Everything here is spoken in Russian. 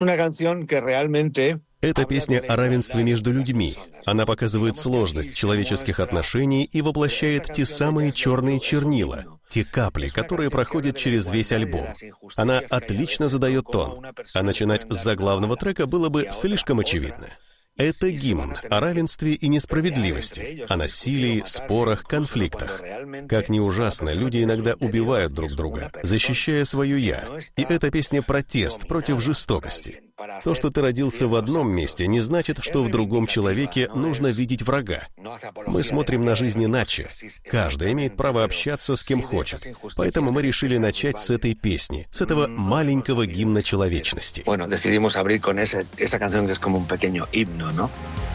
Это песня о равенстве между людьми. Она показывает сложность человеческих отношений и воплощает те самые черные чернила, те капли, которые проходят через весь альбом. Она отлично задает тон, а начинать с заглавного трека было бы слишком очевидно. Это гимн о равенстве и несправедливости, о насилии, спорах, конфликтах. Как ни ужасно, люди иногда убивают друг друга, защищая свое «я». И эта песня — протест против жестокости. То, что ты родился в одном месте, не значит, что в другом человеке нужно видеть врага. Мы смотрим на жизнь иначе. Каждый имеет право общаться с кем хочет. Поэтому мы решили начать с этой песни, с этого маленького гимна человечности. Decidimos abrir con esa canción que es como un pequeño himno, ¿no?